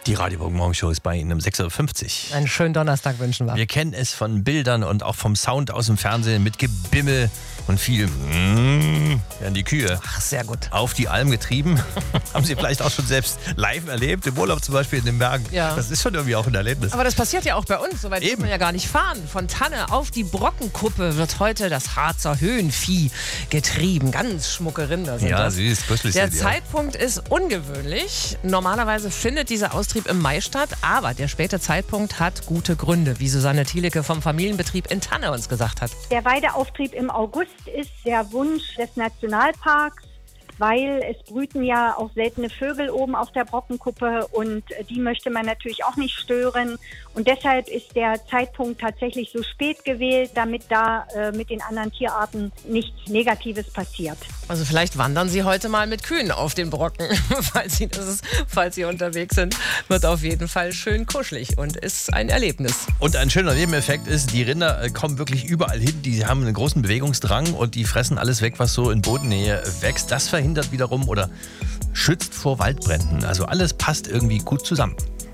Die Radio Morgenshow ist bei Ihnen um 6.50 Uhr. Einen schönen Donnerstag wünschen wir. Wir kennen es von Bildern und auch vom Sound aus dem Fernsehen mit Gebimmel und viel werden die Kühe Ach, sehr gut. auf die Alm getrieben. Haben Sie vielleicht auch schon selbst live erlebt, im Urlaub zum Beispiel in den Bergen. Ja. Das ist schon irgendwie auch ein Erlebnis. Aber das passiert ja auch bei uns, soweit muss man ja gar nicht fahren. Von Tanne auf die Brockenkuppe wird heute das Harzer Höhenvieh getrieben. Ganz schmucke Rinder sind Ja, das. süß, kuschelig Der sind die, ja. Zeitpunkt ist ungewöhnlich. Normalerweise findet dieser Austrieb im Mai statt, aber der späte Zeitpunkt hat gute Gründe, wie Susanne Thielecke vom Familienbetrieb in Tanne uns gesagt hat. Der Weideauftrieb im August ist der Wunsch des Nationalparks, weil es brüten ja auch seltene Vögel oben auf der Brockenkuppe und die möchte man natürlich auch nicht stören. Und deshalb ist der Zeitpunkt tatsächlich so spät gewählt, damit da mit den anderen Tierarten nichts Negatives passiert. Also vielleicht wandern Sie heute mal mit Kühen auf den Brocken, falls Sie unterwegs sind. Wird auf jeden Fall schön kuschelig und ist ein Erlebnis. Und ein schöner Nebeneffekt ist, die Rinder kommen wirklich überall hin. Die haben einen großen Bewegungsdrang und die fressen alles weg, was so in Bodennähe wächst. Das verhindert wiederum oder schützt vor Waldbränden. Also alles passt irgendwie gut zusammen.